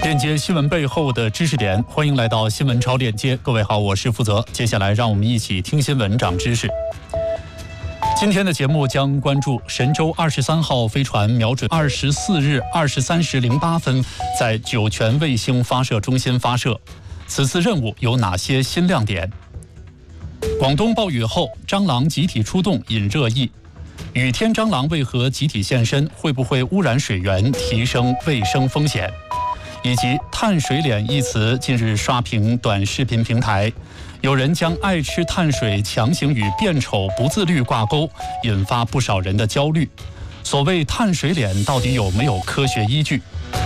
链接新闻背后的知识点，欢迎来到新闻超链接。各位好，我是负责。接下来让我们一起听新闻长知识。今天的节目将关注神舟23号飞船瞄准24日23时08分在酒泉卫星发射中心发射，此次任务有哪些新亮点？广东暴雨后，蟑螂集体出动引热议。雨天蟑螂为何集体现身？会不会污染水源，提升卫生风险？以及碳水脸一词近日刷屏短视频平台，有人将爱吃碳水强行与变丑不自律挂钩，引发不少人的焦虑。所谓碳水脸到底有没有科学依据？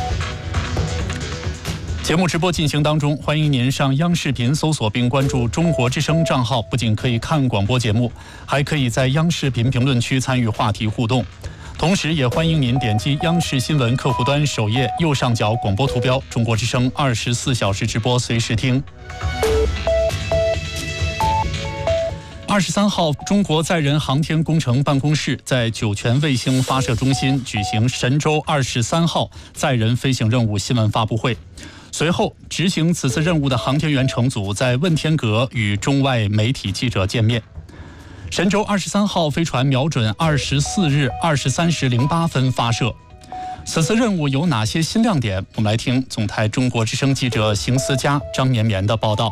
节目直播进行当中，欢迎您上央视频搜索并关注中国之声账号，不仅可以看广播节目，还可以在央视频评论区参与话题互动。同时也欢迎您点击央视新闻客户端首页右上角广播图标，中国之声24小时直播随时听。23号，中国载人航天工程办公室在酒泉卫星发射中心举行神舟23号载人飞行任务新闻发布会。随后，执行此次任务的航天员乘组在问天阁与中外媒体记者见面。神舟23号飞船瞄准24日23时08分发射，此次任务有哪些新亮点？我们来听总台中国之声记者邢思佳、张绵绵的报道。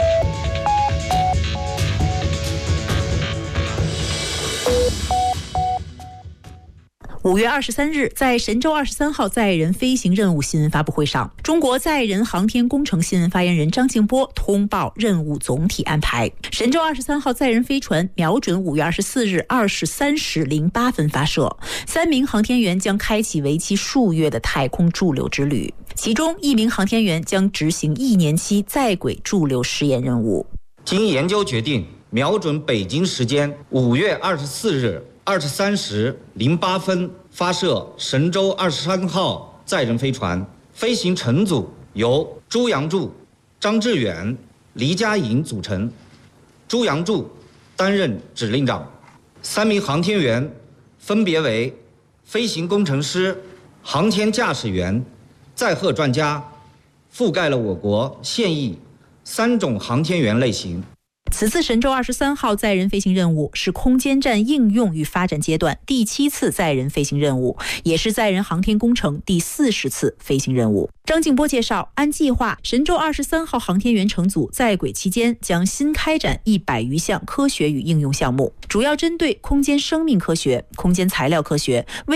5月23日，在神舟23号载人飞行任务新闻发布会上，中国载人航天工程新闻发言人张静波通报任务总体安排。神舟23号载人飞船瞄准5月24日23时08分发射，3名航天员将开启为期数月的太空驻留之旅，其中1名航天员将执行1年期在轨驻留试验任务。 经研究决定，瞄准北京时间5月24日23时08分发射神舟23号载人飞船，飞行乘组由朱杨柱、张志远、黎佳颖组成。朱杨柱担任指令长，3名航天员分别为飞行工程师、航天驾驶员、载荷专家，覆盖了我国现役3种航天员类型。 此次神舟23号载人飞行任务是空间站应用与发展阶段第7次载人飞行任务，也是载人航天工程第40次飞行任务。张静波介绍，按计划，神舟23号航天员乘组在轨期间将新开展100余项科学与应用项目，主要针对空间生命科学、空间材料科学、